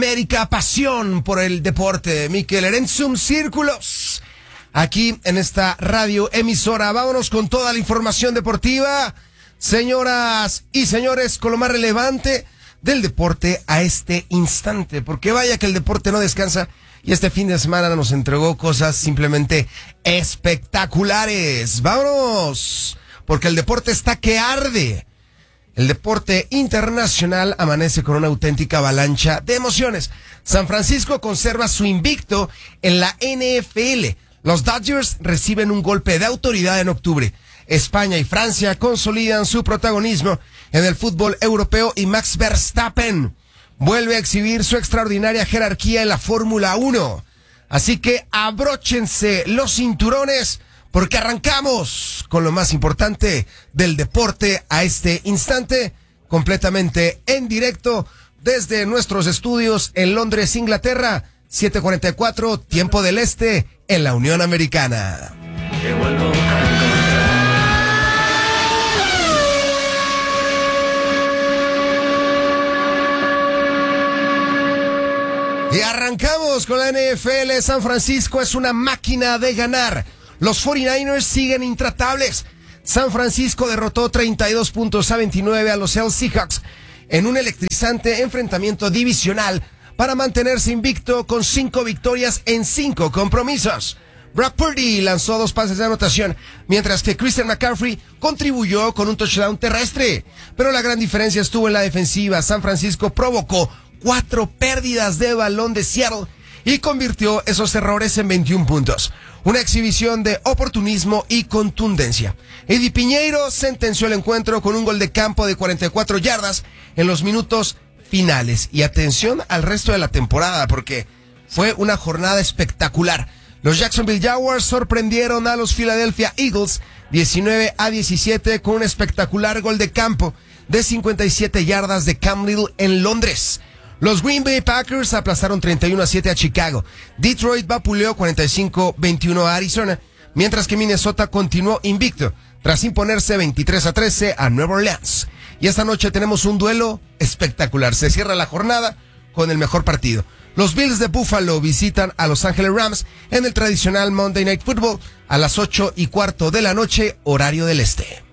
América, pasión por el deporte. Mikel Erenzum, Círculos. Aquí en esta radio emisora. Vámonos con toda la información deportiva. Señoras y señores, con lo más relevante del deporte a este instante. Porque vaya que el deporte no descansa. Y este fin de semana nos entregó cosas simplemente espectaculares. Vámonos. Porque el deporte está que arde. El deporte internacional amanece con una auténtica avalancha de emociones. San Francisco conserva su invicto en la NFL. Los Dodgers reciben un golpe de autoridad en octubre. España y Francia consolidan su protagonismo en el fútbol europeo y Max Verstappen vuelve a exhibir su extraordinaria jerarquía en la Fórmula 1. Así que abróchense los cinturones porque arrancamos con lo más importante del deporte a este instante, completamente en directo desde nuestros estudios en Londres, Inglaterra, 7:44, tiempo del este, en la Unión Americana. Y arrancamos con la NFL. San Francisco es una máquina de ganar. Los 49ers siguen intratables. San Francisco derrotó 32-29 a los Seahawks en un electrizante enfrentamiento divisional para mantenerse invicto con 5 victorias en 5 compromisos. Brock Purdy lanzó 2 pases de anotación, mientras que Christian McCaffrey contribuyó con un touchdown terrestre. Pero la gran diferencia estuvo en la defensiva. San Francisco provocó 4 pérdidas de balón de Seattle y convirtió esos errores en 21 puntos. Una exhibición de oportunismo y contundencia. Eddie Piñeiro sentenció el encuentro con un gol de campo de 44 yardas en los minutos finales. Y atención al resto de la temporada, porque fue una jornada espectacular. Los Jacksonville Jaguars sorprendieron a los Philadelphia Eagles 19-17 con un espectacular gol de campo de 57 yardas de Cam Little en Londres. Los Green Bay Packers aplastaron 31-7 a Chicago. Detroit vapuleó 45-21 a Arizona, mientras que Minnesota continuó invicto tras imponerse 23-13 a Nueva Orleans. Y esta noche tenemos un duelo espectacular. Se cierra la jornada con el mejor partido. Los Bills de Buffalo visitan a Los Ángeles Rams en el tradicional Monday Night Football a las 8:15 de la noche, horario del este.